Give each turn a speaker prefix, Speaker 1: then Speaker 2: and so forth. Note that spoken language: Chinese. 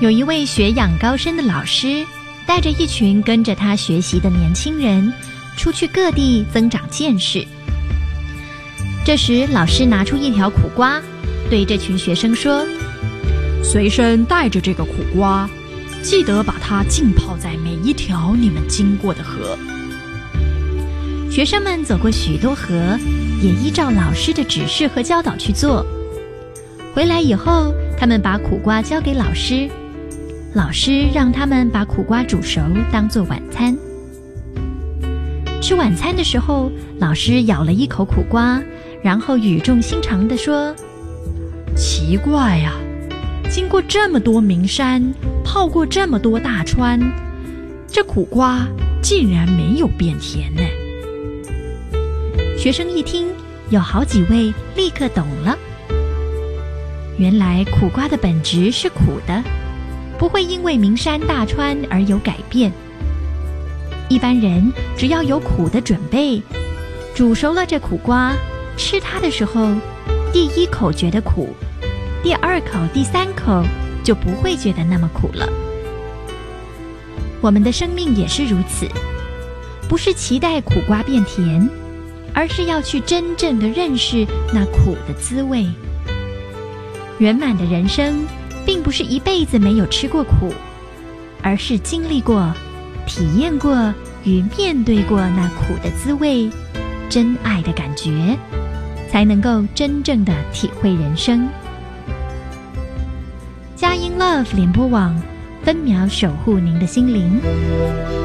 Speaker 1: 有一位学养高深的老师，带着一群跟着他学习的年轻人，出去各地增长见识。这时，老师拿出一条苦瓜，对这群学生说：
Speaker 2: 随身带着这个苦瓜，记得把它浸泡在每一条你们经过的河。
Speaker 1: 学生们走过许多河，也依照老师的指示和教导去做。回来以后，他们把苦瓜交给老师，老师让他们把苦瓜煮熟，当作晚餐。吃晚餐的时候，老师咬了一口苦瓜，然后语重心长地说：
Speaker 2: 奇怪呀，经过这么多名山，泡过这么多大川，这苦瓜竟然没有变甜呢。
Speaker 1: 学生一听，有好几位立刻懂了。原来苦瓜的本质是苦的，不会因为名山大川而有改变。一般人只要有苦的准备，煮熟了这苦瓜，吃它的时候，第一口觉得苦，第二口、第三口就不会觉得那么苦了。我们的生命也是如此，不是期待苦瓜变甜，而是要去真正的认识那苦的滋味。圆满的人生，并不是一辈子没有吃过苦，而是经历过、体验过与面对过那苦的滋味，真爱的感觉，才能够真正的体会人生。佳音 Love 联播网，分秒守护您的心灵。